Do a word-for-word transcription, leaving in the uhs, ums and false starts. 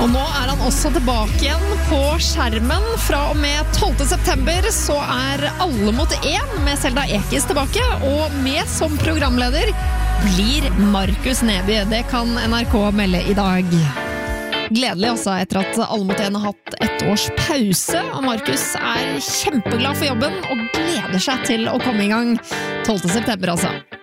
Og nå er han også tilbake igjen på skjermen. Fra og med tolvte september så er Alle mot én med Selda Ekiz tilbake, og med som programleder blir Markus Neby. Det kan N R K melde i dag. Gledelig også etter at Alle mot én har hatt ett års pause, og Markus er kjempeglad for jobben og gleder seg til å komme i gang tolvte september altså.